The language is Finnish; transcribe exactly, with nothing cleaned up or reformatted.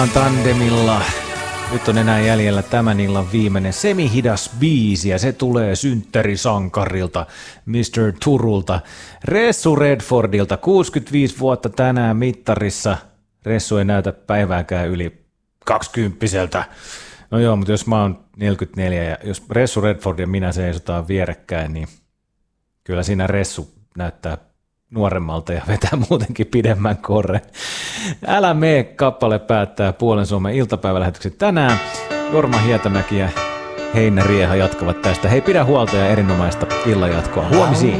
Tandemilla. Nyt on enää jäljellä tämän illan viimeinen semihidas biisi ja se tulee synttärisankarilta, mister Turulta, Ressu Redfordilta, kuusikymmentäviisi vuotta tänään mittarissa. Ressu ei näytä päivääkään yli kaksikymppiseltä. No joo, mutta jos mä oon neljäkymmentäneljä ja jos Ressu Redford ja minä seisotaan vierekkäin, niin kyllä siinä Ressu näyttää nuoremmalta ja vetää muutenkin pidemmän korren. Älä mee kappale päättää Puolen Suomen iltapäivälähetyksen tänään. Jorma Hietämäki ja Heinä Rieha jatkavat tästä. Hei, pidä huolta ja erinomaista illanjatkoa. Huomisiin.